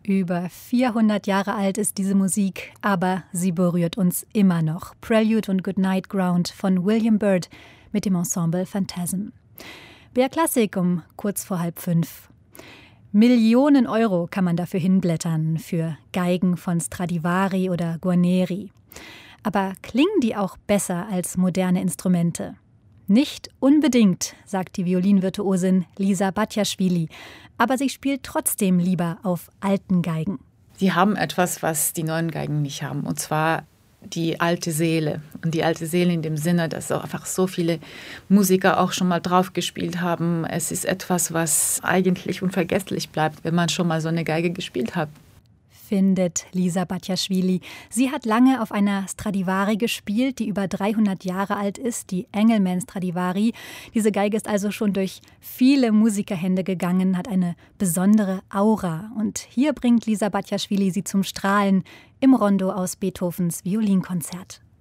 Über 400 Jahre alt ist diese Musik, aber sie berührt uns immer noch. Prelude und Goodnight Ground von William Byrd mit dem Ensemble Phantasm. BR Klassik um kurz vor 4:30. Millionen Euro kann man dafür hinblättern, für Geigen von Stradivari oder Guarneri. Aber klingen die auch besser als moderne Instrumente? Nicht unbedingt, sagt die Violinvirtuosin Lisa Batjaschwili, aber sie spielt trotzdem lieber auf alten Geigen. Sie haben etwas, was die neuen Geigen nicht haben, und zwar die alte Seele. Und die alte Seele in dem Sinne, dass einfach so viele Musiker auch schon mal drauf gespielt haben. Es ist etwas, was eigentlich unvergesslich bleibt, wenn man schon mal so eine Geige gespielt hat. Findet Lisa Batjaschwili. Sie hat lange auf einer Stradivari gespielt, die über 300 Jahre alt ist, die Engelmann Stradivari. Diese Geige ist also schon durch viele Musikerhände gegangen, hat eine besondere Aura. Und hier bringt Lisa Batjaschwili sie zum Strahlen im Rondo aus Beethovens Violinkonzert.